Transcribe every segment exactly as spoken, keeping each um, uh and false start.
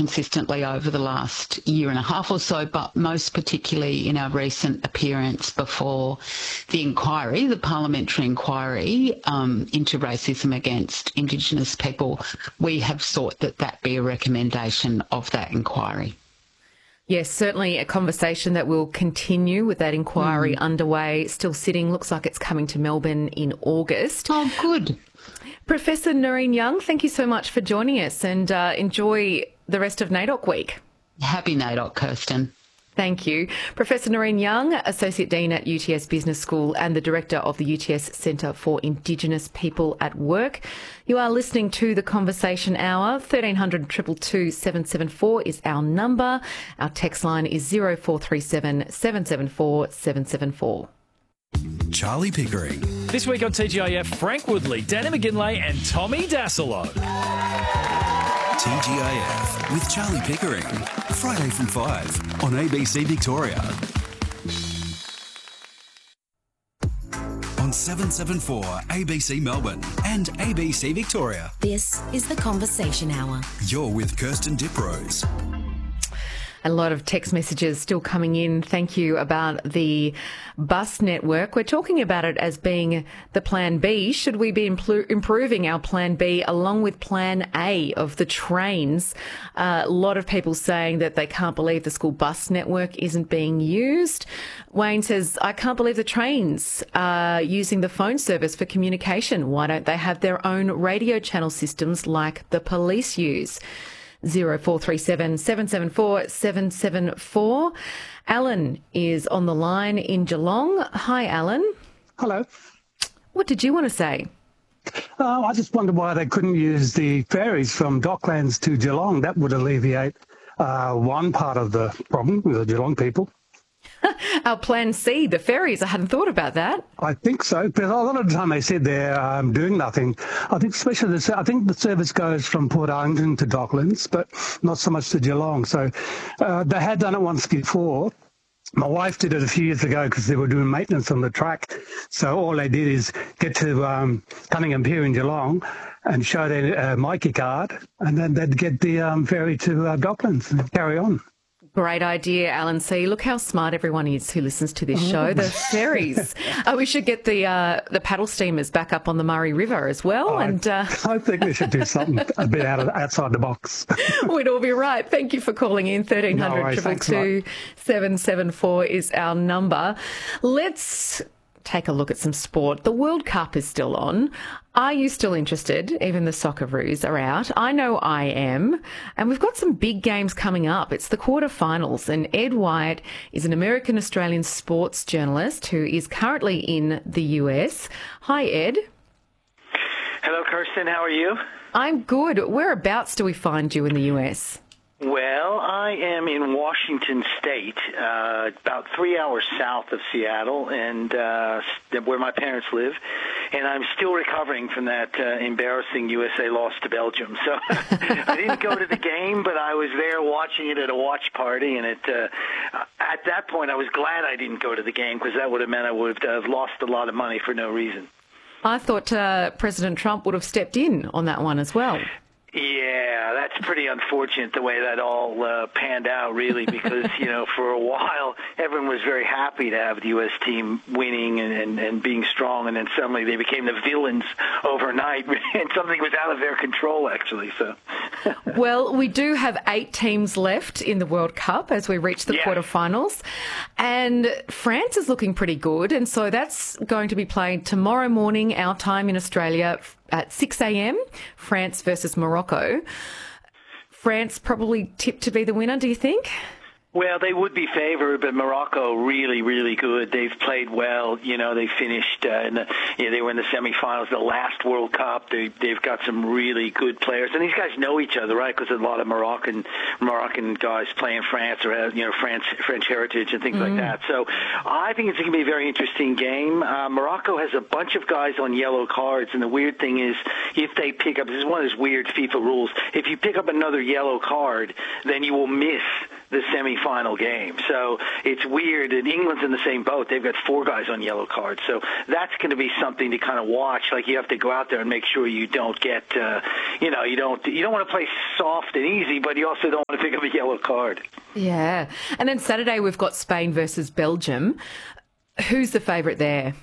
consistently over the last year and a half or so, but most particularly in our recent appearance before the inquiry, the parliamentary inquiry um, into racism against Indigenous people, we have sought that that be a recommendation of that inquiry. Yes, certainly a conversation that will continue with that inquiry mm. underway, still sitting. Looks like it's coming to Melbourne in August. Oh, good. Professor Noreen Young, thank you so much for joining us, and uh, enjoy the rest of NAIDOC week. Happy NAIDOC, Kirsten. Thank you. Professor Noreen Young, Associate Dean at U T S Business School and the Director of the U T S Centre for Indigenous People at Work. You are listening to The Conversation Hour. thirteen hundred, two two two, seven seven four is our number. Our text line is zero four three seven, seven seven four, seven seven four. Charlie Pickering. This week on T G I F, Frank Woodley, Danny McGinlay and Tommy Dassolo. T G I F with Charlie Pickering. Friday from five on A B C Victoria. On seven seventy-four A B C Melbourne and A B C Victoria. This is The Conversation Hour. You're with Kirsten Diprose. A lot of text messages still coming in. Thank you about the bus network. We're talking about it as being the plan B. Should we be impl- improving our plan B along with plan A of the trains? Uh, a lot of people saying that they can't believe the school bus network isn't being used. Wayne says, I can't believe the trains are using the phone service for communication. Why don't they have their own radio channel systems like the police use? zero four three seven, seven seven four, seven seven four. Alan is on the line in Geelong. Hi, Alan. Hello. What did you want to say? Uh, I just wondered why they couldn't use the ferries from Docklands to Geelong. That would alleviate uh, one part of the problem with the Geelong people. Our plan C, the ferries. I hadn't thought about that. I think so, because a lot of the time they said they're um, doing nothing. I think especially the, I think the service goes from Port Arlington to Docklands, but not so much to Geelong. So uh, they had done it once before. My wife did it a few years ago because they were doing maintenance on the track. So all they did is get to um, Cunningham Pier in Geelong and show their uh, Mikey card, and then they'd get the um, ferry to uh, Docklands and carry on. Great idea, Alan C. Look how smart everyone is who listens to this show. The ferries. uh, we should get the uh, the paddle steamers back up on the Murray River as well. Oh, and uh... I think we should do something a bit out of outside the box. We'd all be right. Thank you for calling in. thirteen hundred, two two two, seven seven four is our number. Let's take a look at some sport. The World Cup is still on. Are you still interested? Even the Socceroos are out. I know I am. And we've got some big games coming up. It's the quarterfinals, and Ed White is an American-Australian sports journalist who is currently in the U S. Hi, Ed. Hello, Kirsten. How are you? I'm good. Whereabouts do we find you in the U S? Well, I am in Washington State, uh, about three hours south of Seattle, and uh, where my parents live, and I'm still recovering from that uh, embarrassing U S A loss to Belgium. So I didn't go to the game, but I was there watching it at a watch party, and it, uh, at that point I was glad I didn't go to the game because that would have meant I would have lost a lot of money for no reason. I thought uh, President Trump would have stepped in on that one as well. Yeah, that's pretty unfortunate the way that all uh, panned out, really, because, you know, for a while, everyone was very happy to have the U S team winning and, and, and being strong, and then suddenly they became the villains overnight, and something was out of their control, actually. So, well, we do have eight teams left in the World Cup as we reach the yeah. quarterfinals, and France is looking pretty good, and so that's going to be played tomorrow morning, our time in Australia, at six a.m, France versus Morocco. France probably tipped to be the winner, do you think? Well, they would be favored, but Morocco really, really good. They've played well. You know, they finished, uh, in the, you know, they were in the semifinals the last World Cup. They, they've got some really good players. And these guys know each other, right? Because a lot of Moroccan Moroccan guys play in France or have, you know, French, French heritage and things mm-hmm. like that. So I think it's going to be a very interesting game. Uh, Morocco has a bunch of guys on yellow cards. And the weird thing is, if they pick up, this is one of those weird FIFA rules, if you pick up another yellow card, then you will miss the semi-final game. So it's weird, and England's in the same boat. They've got four guys on yellow cards. So that's going to be something to kind of watch. Like, you have to go out there and make sure you don't get, uh, you know, you don't you don't want to play soft and easy, but you also don't want to pick up a yellow card. Yeah. And then Saturday we've got Spain versus Belgium. Who's the favourite there?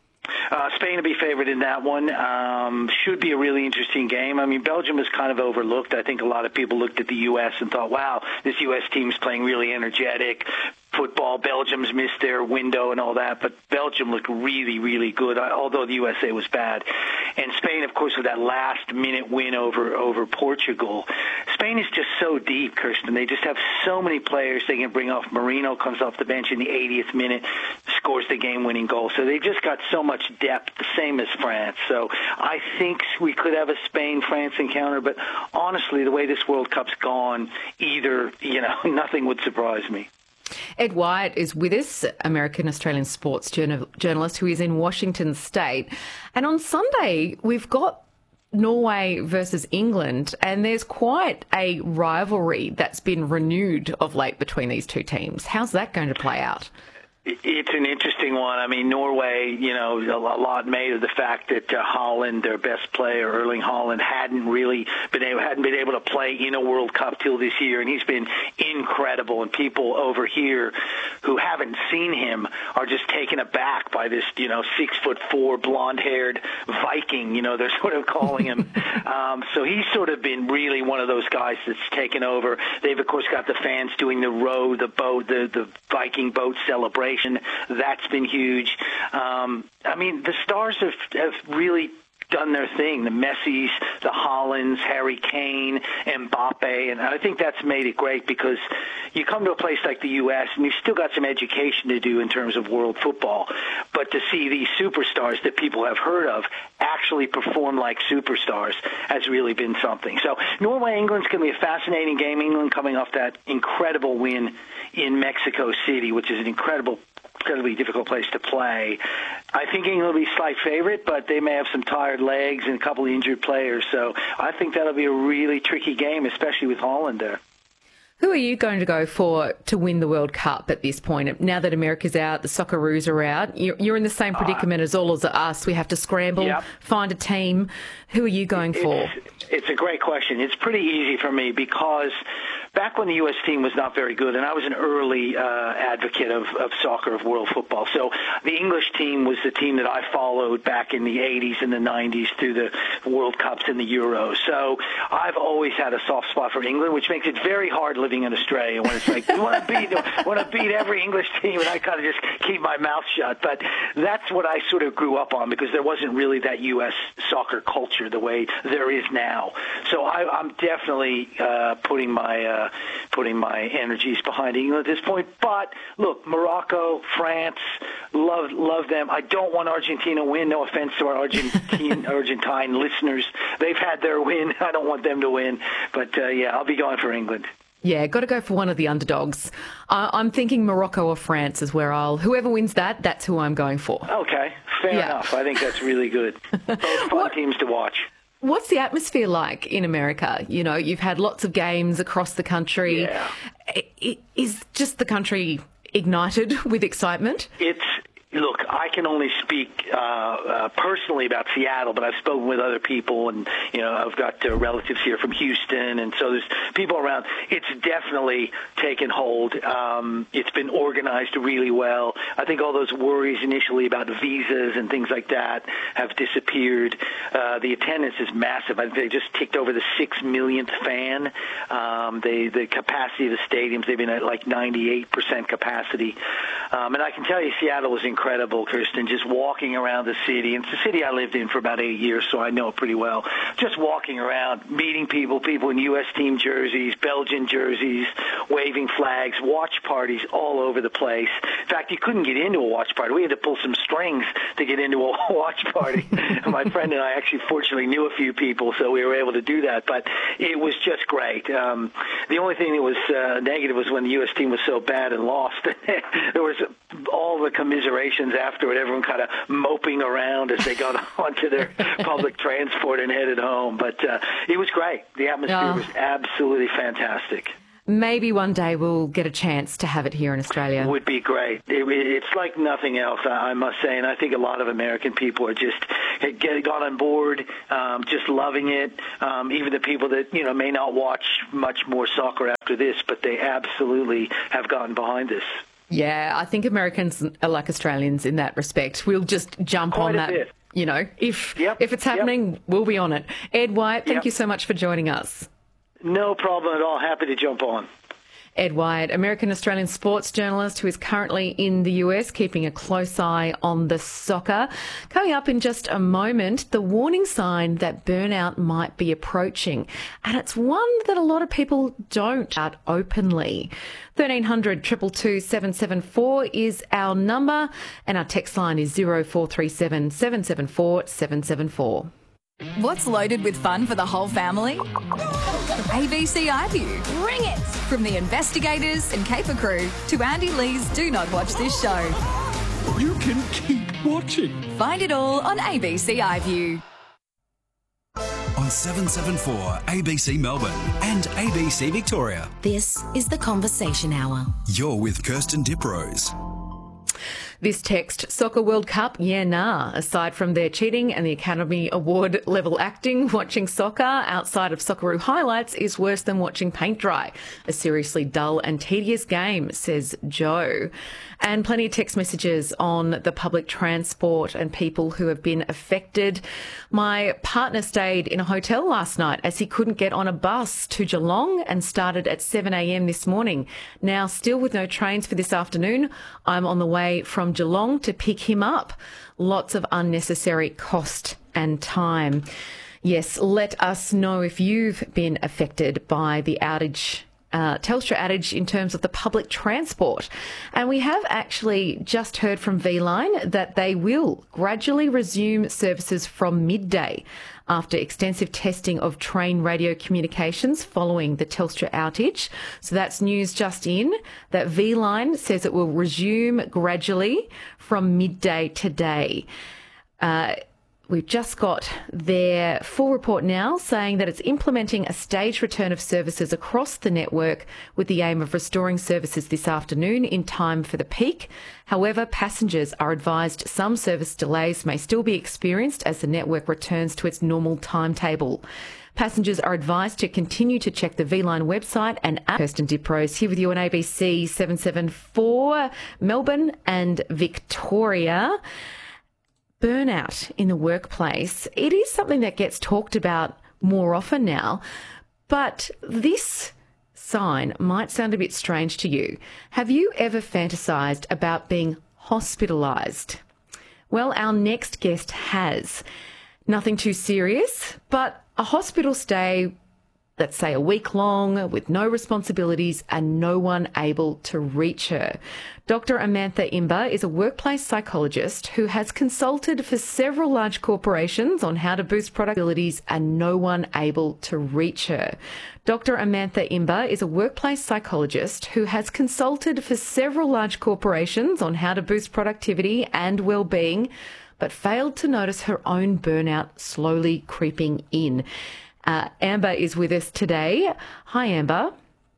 Uh, Spain will be favourite in that one. Um, should be a really interesting game. I mean, Belgium is kind of overlooked. I think a lot of people looked at the U S and thought, wow, this U S team's playing really energetic football. Belgium's missed their window and all that, but Belgium looked really, really good, although the U S A was bad. And Spain, of course, with that last-minute win over over Portugal. Spain is just so deep, Kirsten. They just have so many players they can bring off. Marino comes off the bench in the eightieth minute, scores the game-winning goal. So they've just got so much depth, the same as France. So I think we could have a Spain-France encounter, but honestly, the way this World Cup's gone, either, you know, nothing would surprise me. Ed Wyatt is with us, American-Australian sports journal- journalist who is in Washington State. And on Sunday, we've got Norway versus England, and there's quite a rivalry that's been renewed of late between these two teams. How's that going to play out? It's an interesting one. I mean, Norway, you know, a lot made of the fact that uh, Haaland, their best player, Erling Haaland, hadn't really been able, hadn't been able to play in a World Cup till this year, and he's been incredible. And people over here who haven't seen him are just taken aback by this, you know, six foot four, blonde-haired Viking. You know, they're sort of calling him. um, so he's sort of been really one of those guys that's taken over. They've of course got the fans doing the row, the boat, the the Viking boat celebration. That's been huge. Um, I mean, the stars have, have really done their thing. The Messis, the Haalands, Harry Kane, Mbappe, and I think that's made it great because you come to a place like the U S and you've still got some education to do in terms of world football, but to see these superstars that people have heard of actually perform like superstars has really been something. So Norway-England's going to be a fascinating game. England coming off that incredible win in Mexico City, which is an incredible incredibly difficult place to play. I think England will be slight favorite, but they may have some tired legs and a couple of injured players. So I think that'll be a really tricky game, especially with Haaland there. Who are you going to go for to win the World Cup at this point? Now that America's out, the Socceroos are out, you're in the same predicament uh, as all of us. We have to scramble, yep. find a team. Who are you going it's, for? It's a great question. It's pretty easy for me because back when the U S team was not very good, and I was an early uh, advocate of, of soccer, of world football. So the English team was the team that I followed back in the eighties and the nineties through the World Cups and the Euros. So I've always had a soft spot for England, which makes it very hard living in Australia when it's like, you want to beat, want to beat every English team, and I kind of just keep my mouth shut. But that's what I sort of grew up on because there wasn't really that U S soccer culture the way there is now. So I, I'm definitely uh, putting my uh, putting my energies behind England at this point. But look, Morocco, France, love love them. I don't want Argentina to win. No offense to our Argentine Argentine listeners, they've had their win. I don't want them to win. But uh, yeah, I'll be going for England. Yeah, got to go for one of the underdogs. Uh, I'm thinking Morocco or France is where I'll... Whoever wins that, that's who I'm going for. Okay, fair yeah. enough. I think that's really good. Both fun what, teams to watch. What's the atmosphere like in America? You know, you've had lots of games across the country. Yeah. Is just the country ignited with excitement? It's... Look, I can only speak uh, uh, personally about Seattle, but I've spoken with other people, and you know, I've got uh, relatives here from Houston, and so there's people around. It's definitely taken hold. Um, it's been organized really well. I think all those worries initially about visas and things like that have disappeared. Uh, the attendance is massive. I think they just ticked over the six millionth fan. Um, they, the capacity of the stadiums, they've been at like ninety-eight percent capacity. Um, and I can tell you, Seattle was incredible. Incredible, Kirsten, just walking around the city. And it's a city I lived in for about eight years, so I know it pretty well. Just walking around, meeting people, people in U S team jerseys, Belgian jerseys, waving flags, watch parties all over the place. In fact, you couldn't get into a watch party. We had to pull some strings to get into a watch party. My friend and I actually fortunately knew a few people, so we were able to do that. But it was just great. Um, the only thing that was uh, negative was when the U S team was so bad and lost. There was all the commiseration afterward, everyone kind of moping around as they got onto their public transport and headed home. But uh, it was great. The atmosphere oh. was absolutely fantastic. maybe one day we'll get a chance to have it here in Australia. Would be great. It, it's like nothing else, I must say, and I think a lot of American people are just get got on board, um, just loving it. Um, even the people that you know may not watch much more soccer after this, but they absolutely have gotten behind this. Yeah, I think Americans are like Australians in that respect. We'll just jump Quite on that. Bit. You know, if yep. if it's happening, yep. we'll be on it. Ed Wyatt, thank yep. you so much for joining us. No problem at all. Happy to jump on. Ed Wyatt, American-Australian sports journalist who is currently in the U S, keeping a close eye on the soccer. Coming up in just a moment, the warning sign that burnout might be approaching. And it's one that a lot of people don't out openly. thirteen hundred, two two two, seven seven four is our number, and our text line is zero four three seven, seven seven four, seven seven four. What's loaded with fun for the whole family? A B C iView. Bring it! From the investigators and Caper crew to Andy Lee's Do Not Watch This Show. You can keep watching. Find it all on A B C iView. On seven seven four A B C Melbourne and A B C Victoria. This is The Conversation Hour. You're with Kirsten Diprose. This text, Soccer World Cup, yeah, nah. Aside from their cheating and the Academy Award level acting, watching soccer outside of Socceroo highlights is worse than watching paint dry. A seriously dull and tedious game, says Joe. And plenty of text messages on the public transport and people who have been affected. My partner stayed in a hotel last night as he couldn't get on a bus to Geelong and started at seven a.m. this morning. Now, still with no trains for this afternoon, I'm on the way from Geelong to pick him up. Lots of unnecessary cost and time. Yes, let us know if you've been affected by the outage, uh, Telstra outage in terms of the public transport. And we have actually just heard from V-Line that they will gradually resume services from midday after extensive testing of train radio communications following the Telstra outage. So that's news just in, that V-Line says it will resume gradually from midday today. Uh, We've just got their full report now saying that it's implementing a staged return of services across the network with the aim of restoring services this afternoon in time for the peak. However, passengers are advised some service delays may still be experienced as the network returns to its normal timetable. Passengers are advised to continue to check the V-Line website and app. Kirsten Diprose here with you on A B C seven seven four, Melbourne and Victoria. Burnout in the workplace, it is something that gets talked about more often now, but this sign might sound a bit strange to you. Have you ever fantasized about being hospitalized? Well, our next guest has. Nothing too serious, but a hospital stay, let's say a week long, with no responsibilities and no one able to reach her. Doctor Amantha Imber is a workplace psychologist who has consulted for several large corporations on how to boost productivity and no one able to reach her. Doctor Amantha Imber is a workplace psychologist who has consulted for several large corporations on how to boost productivity and well-being, but failed to notice her own burnout slowly creeping in. Uh, Amber is with us today. Hi, Amber.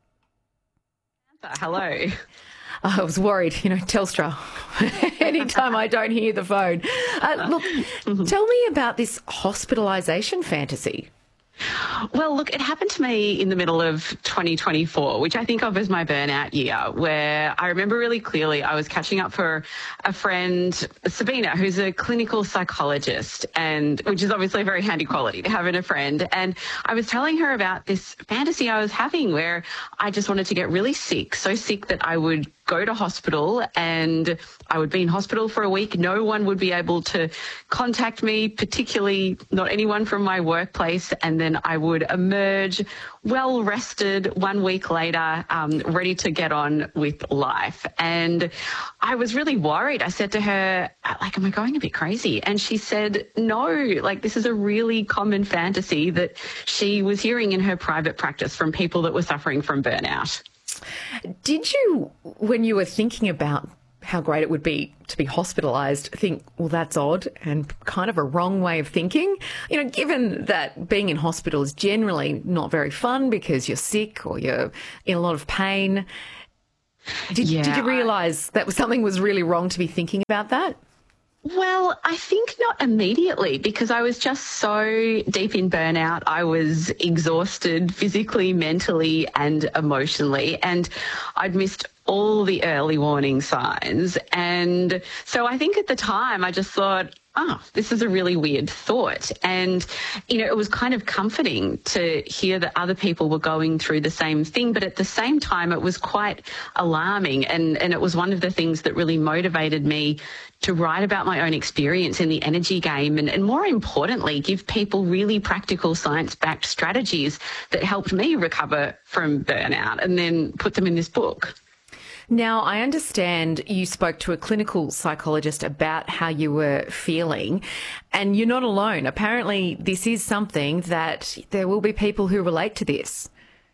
Hello. I was worried, you know, Telstra, anytime I don't hear the phone. Uh, look, mm-hmm. Tell me about this hospitalisation fantasy. Well, look, it happened to me in the middle of twenty twenty-four, which I think of as my burnout year, where I remember really clearly I was catching up for a friend, Sabina, who's a clinical psychologist, and which is obviously a very handy quality to have in a friend. And I was telling her about this fantasy I was having where I just wanted to get really sick, so sick that I would go to hospital and I would be in hospital for a week. No one would be able to contact me, particularly not anyone from my workplace. And then I would emerge well rested one week later, um, ready to get on with life. And I was really worried. I said to her, like, am I going a bit crazy? And she said, no, like this is a really common fantasy that she was hearing in her private practice from people that were suffering from burnout. Did you, when you were thinking about how great it would be to be hospitalised, think, well, that's odd and kind of a wrong way of thinking. You know, given that being in hospital is generally not very fun because you're sick or you're in a lot of pain. Did, yeah, did you realise that something was really wrong to be thinking about that? Well, I think not immediately, because I was just so deep in burnout. I was exhausted physically, mentally and emotionally, and I'd missed all the early warning signs. And so I think at the time I just thought, oh, this is a really weird thought. And, you know, it was kind of comforting to hear that other people were going through the same thing. But at the same time, it was quite alarming. And, and it was one of the things that really motivated me to write about my own experience in the energy game. And, and more importantly, give people really practical science-backed strategies that helped me recover from burnout and then put them in this book. Now, I understand you spoke to a clinical psychologist about how you were feeling, and you're not alone. Apparently, this is something that there will be people who relate to this.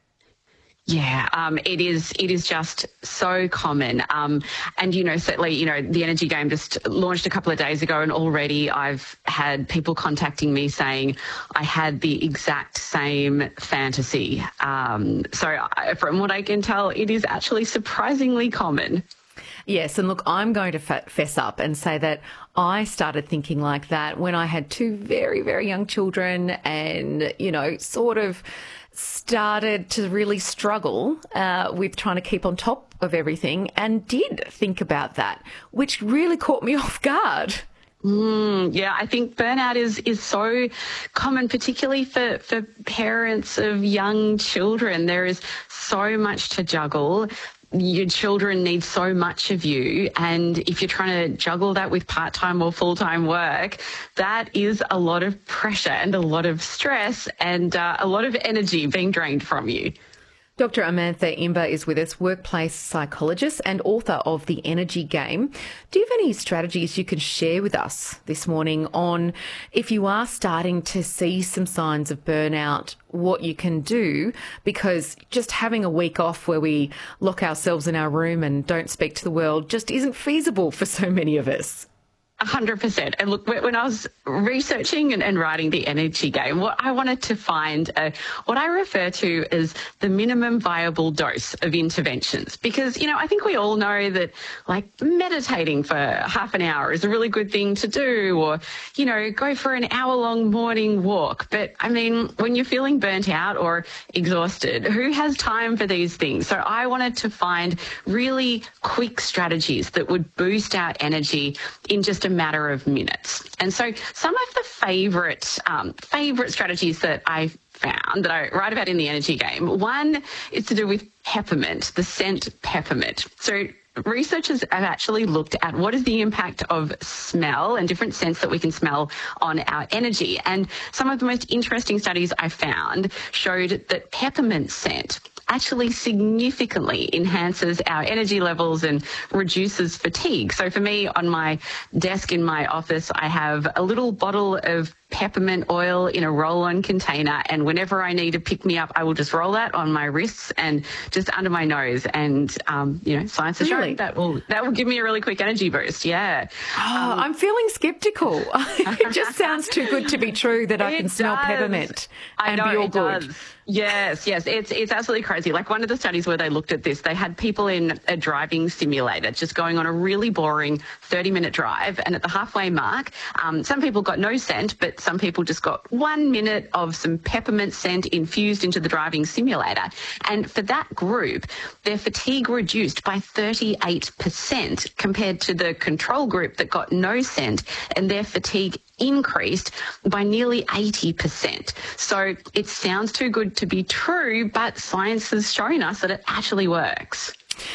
Yeah, um, it is. It is just so common. Um, and, you know, certainly, you know, the energy game just launched a couple of days ago, and already I've had people contacting me saying I had the exact same fantasy. Um, so I, from what I can tell, it is actually surprisingly common. Yes, and look, I'm going to fess up and say that I started thinking like that when I had two very, very young children and, you know, sort of started to really struggle uh, with trying to keep on top of everything, and did think about that, which really caught me off guard. Mm, yeah, I think burnout is, is so common, particularly for, for parents of young children. There is so much to juggle. Your children need so much of you, and if you're trying to juggle that with part-time or full-time work, that is a lot of pressure and a lot of stress and uh, a lot of energy being drained from you. Doctor Amantha Imber is with us, workplace psychologist and author of The Energy Game. Do you have any strategies you can share with us this morning on if you are starting to see some signs of burnout, what you can do? Because just having a week off where we lock ourselves in our room and don't speak to the world just isn't feasible for so many of us. A hundred percent. And look, when I was researching and, and writing The Energy Game, what I wanted to find uh, what I refer to as the minimum viable dose of interventions. Because, you know, I think we all know that, like, meditating for half an hour is a really good thing to do, or, you know, go for an hour-long morning walk. But, I mean, when you're feeling burnt out or exhausted, who has time for these things? So I wanted to find really quick strategies that would boost our energy in just a matter of minutes. And so some of the favorite um, favorite strategies that I found that I write about in The Energy Game, one is to do with peppermint, the scent peppermint. So researchers have actually looked at what is the impact of smell and different scents that we can smell on our energy. And some of the most interesting studies I found showed that peppermint scent actually significantly enhances our energy levels and reduces fatigue. So for me, on my desk in my office, I have a little bottle of peppermint oil in a roll-on container, and whenever I need to pick me up, I will just roll that on my wrists and just under my nose. And um, you know, science has really? shown that will that will give me a really quick energy boost. Yeah. Oh, um, I'm feeling sceptical. It just sounds too good to be true that I can smell does. peppermint I and know, be all it good. Does. Yes, yes, it's it's absolutely crazy. Like, one of the studies where they looked at this, they had people in a driving simulator just going on a really boring thirty-minute drive, and at the halfway mark, um, some people got no scent, but some people just got one minute of some peppermint scent infused into the driving simulator. And for that group, their fatigue reduced by thirty-eight percent compared to the control group that got no scent, and their fatigue increased by nearly eighty percent. So it sounds too good to be true, but science has shown us that it actually works.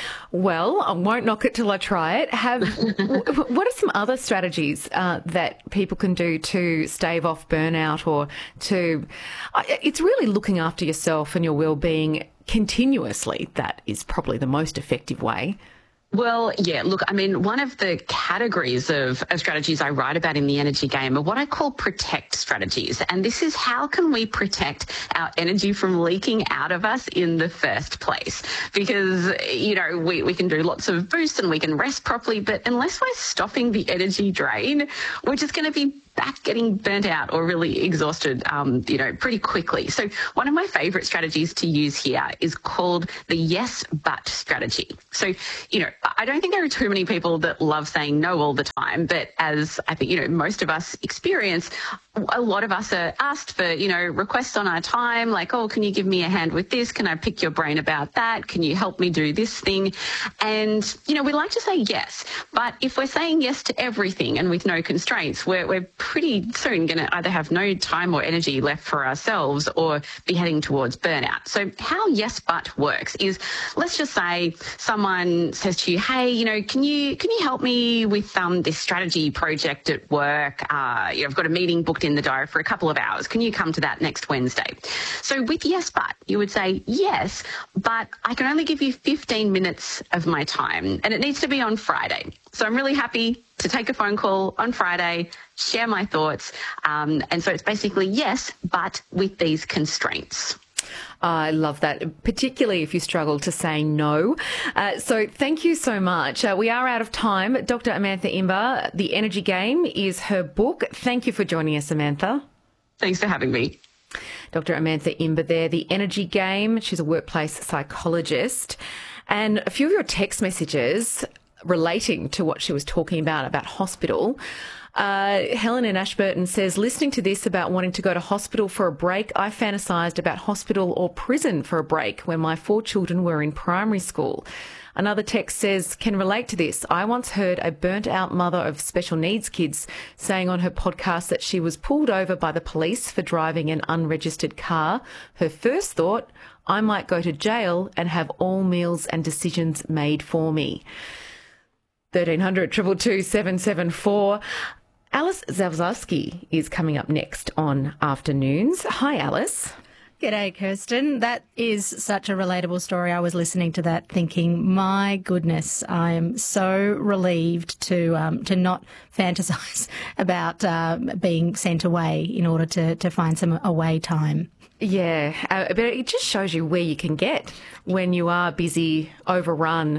Well, I won't knock it till I try it. Have what are some other strategies uh, that people can do to stave off burnout, or to? Uh, it's really looking after yourself and your well-being continuously. That is probably the most effective way. Well, yeah, look, I mean, one of the categories of, of strategies I write about in the energy game are what I call protect strategies. And this is how can we protect our energy from leaking out of us in the first place? Because, you know, we, we can do lots of boosts and we can rest properly, but unless we're stopping the energy drain, we're just going to be back getting burnt out or really exhausted, um, you know, pretty quickly. So one of my favorite strategies to use here is called the yes, but strategy. So, you know, I don't think there are too many people that love saying no all the time, but as I think, you know, most of us experience, a lot of us are asked for, you know, requests on our time, like, oh, can you give me a hand with this? Can I pick your brain about that? Can you help me do this thing? And, you know, we like to say yes, but if we're saying yes to everything and with no constraints, we're, we're pretty soon going to either have no time or energy left for ourselves or be heading towards burnout. So how yes, but works is, let's just say someone says to you, hey, you know, can you, can you help me with um, this strategy project at work? Uh, you know, I've got a meeting booked in the diary for a couple of hours. Can you come to that next Wednesday? So with yes, but, you would say, yes, but I can only give you fifteen minutes of my time and it needs to be on Friday. So I'm really happy to take a phone call on Friday, share my thoughts. Um, and so it's basically yes, but with these constraints. I love that, particularly if you struggle to say no. Uh, so thank you so much. Uh, we are out of time. Doctor Amantha Imber, The Energy Game is her book. Thank you for joining us, Amantha. Thanks for having me. Doctor Amantha Imber there, The Energy Game. She's a workplace psychologist. And a few of your text messages relating to what she was talking about, about hospital. Uh, Helen in Ashburton says, listening to this about wanting to go to hospital for a break, I fantasised about hospital or prison for a break when my four children were in primary school. Another text says, can relate to this. I once heard a burnt out mother of special needs kids saying on her podcast that she was pulled over by the police for driving an unregistered car. Her first thought, I might go to jail and have all meals and decisions made for me. thirteen hundred, two two two, seven seven four. Alice Zavzowski is coming up next on Afternoons. Hi, Alice. G'day, Kirsten. That is such a relatable story. I was listening to that thinking, my goodness, I am so relieved to um, to not fantasise about uh, being sent away in order to, to find some away time. Yeah, uh, but it just shows you where you can get when you are busy, overrun.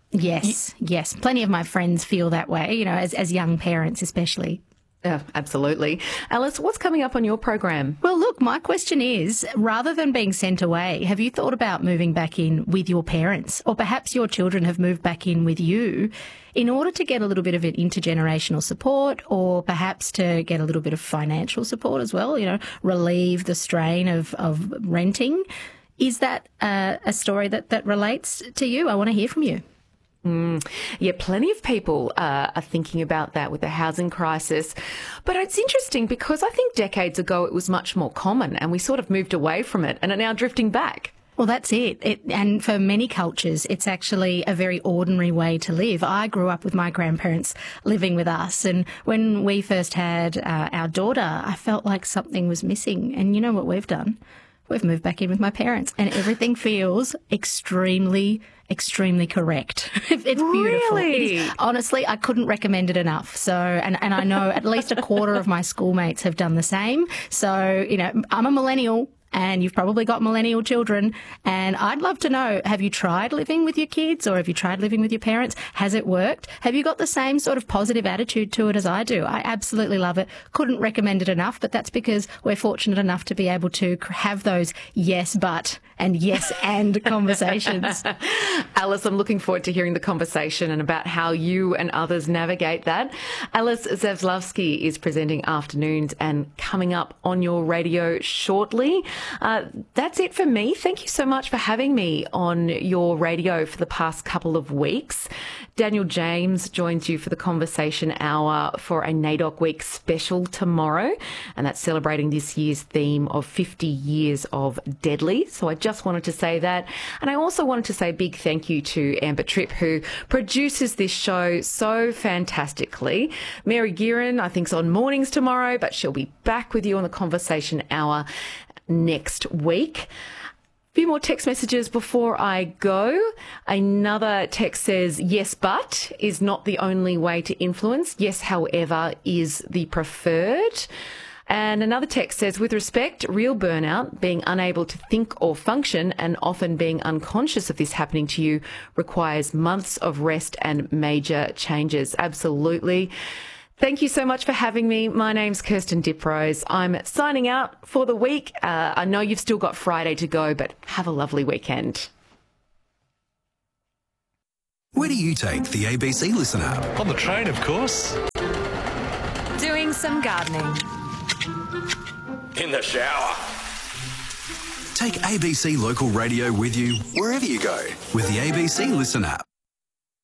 Yes, yes. Plenty of my friends feel that way, you know, as, as young parents especially. Yeah, absolutely. Alice, what's coming up on your program? Well, look, my question is, rather than being sent away, have you thought about moving back in with your parents? Or perhaps your children have moved back in with you in order to get a little bit of an intergenerational support, or perhaps to get a little bit of financial support as well, you know, relieve the strain of, of renting. Is that uh, a story that, that relates to you? I want to hear from you. Mm, yeah, plenty of people uh, are thinking about that with the housing crisis. But it's interesting because I think decades ago it was much more common and we sort of moved away from it and are now drifting back. Well, that's it. it. And for many cultures, it's actually a very ordinary way to live. I grew up with my grandparents living with us. And when we first had uh, our daughter, I felt like something was missing. And you know what we've done? We've moved back in with my parents and everything feels extremely, extremely correct. It's beautiful. Really? It is, honestly, I couldn't recommend it enough. So, and, and I know at least a quarter of my schoolmates have done the same. So, you know, I'm a millennial. And you've probably got millennial children. And I'd love to know, have you tried living with your kids or have you tried living with your parents? Has it worked? Have you got the same sort of positive attitude to it as I do? I absolutely love it. Couldn't recommend it enough, but that's because we're fortunate enough to be able to have those yes, but and yes, and conversations. Alice, I'm looking forward to hearing the conversation and about how you and others navigate that. Alice Zavzowski is presenting Afternoons and coming up on your radio shortly. Uh, that's it for me. Thank you so much for having me on your radio for the past couple of weeks. Daniel James joins you for the Conversation Hour for a NAIDOC Week special tomorrow, and that's celebrating this year's theme of fifty years of Deadly. So I just wanted to say that. And I also wanted to say a big thank you to Amber Tripp, who produces this show so fantastically. Mary Gearan, I think, is on mornings tomorrow, but she'll be back with you on the Conversation Hour next week. A few more text messages before I go. Another text says, yes, but is not the only way to influence. Yes, however, is the preferred. And another text says, with respect, real burnout, being unable to think or function and often being unconscious of this happening to you requires months of rest and major changes. Absolutely. Thank you so much for having me. My name's Kirsten Diprose. I'm signing out for the week. Uh, I know you've still got Friday to go, but have a lovely weekend. Where do you take the A B C Listen app? On the train, of course. Doing some gardening. In the shower. Take A B C Local Radio with you wherever you go with the A B C Listen app.